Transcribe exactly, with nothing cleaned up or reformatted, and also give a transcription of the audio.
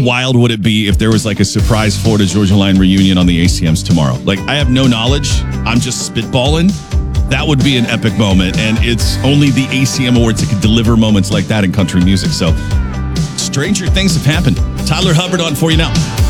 wild would it be if there was like a surprise Florida Georgia Line reunion on the A C Ms tomorrow? Like, I have no knowledge. I'm just spitballing. That would be an epic moment, and it's only the A C M Awards that could deliver moments like that in country music. So, stranger things have happened. Tyler Hubbard on for you now.